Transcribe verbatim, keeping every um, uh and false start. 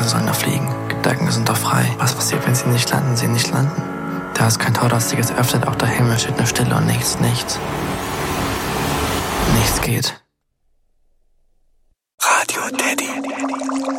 Gedanken sollen doch fliegen. Gedanken sind doch frei. Was passiert, wenn sie nicht landen, sie nicht landen? Da ist kein Tor, das sich jetzt öffnet, auch der Himmel steht nur Stille und nichts, nichts. Nichts geht. Radio Teddy.